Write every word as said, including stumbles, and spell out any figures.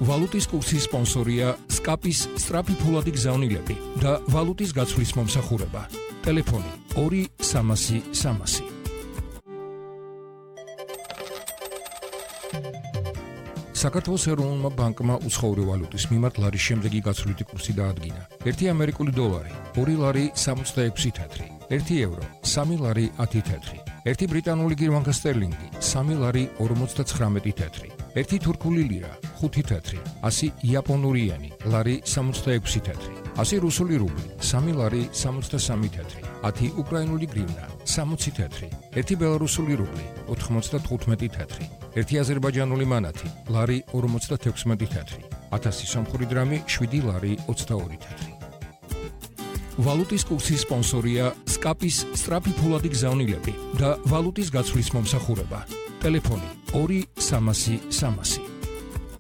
ვალუტის კურსის სპონსორია სკაპის სწრაფი ფულადი გზავნილები და ვალუტის გაცვლის მომსახურება. ტელეფონი ორი სამასი სამასი. საქართველოს ეროვნულმა ბანკმა უცხოური ვალუტის მიმართ ლარის შემდეგი გაცვლითი კურსი დაადგინა. ერთი ამერიკული დოლარი, ორი ლარი სამოცდაექვსი თეთრი, ერთი ევრო, სამი ლარი ათი თეთრი, ერთი ბრიტანული გირვანკა სტერლინგი, სამი ლარი ორმოცდაცხრამეტი თეთრი, ერთი თურქული ლირა, ხუთი თეთრი, ასი იაპონური იენი, ლარი სამოცდაექვსი თეთრი, ასი რუსული რუბლი, სამი ლარი სამოცდასამი თეთრი, ათი უკრაინული გრივნა, სამოცი თეთრი, ერთი ბელარუსული რუბლი, ოთხმოცდათხუთმეტი თეთრი, ერთი აზერბაიჯანული მანათი, ლარი ორმოცდათექვსმეტი თეთრი, ათასი სომხური დრამი, შვიდი ლარი ოცდაორი თეთრი. ვალუტის კურსის სპონსორია სკაპის სწრაფი ფულადი გზავნილები და ვალუტის გაცვლის მომსახურება. ტელეფონი ორი სამასი სამასი.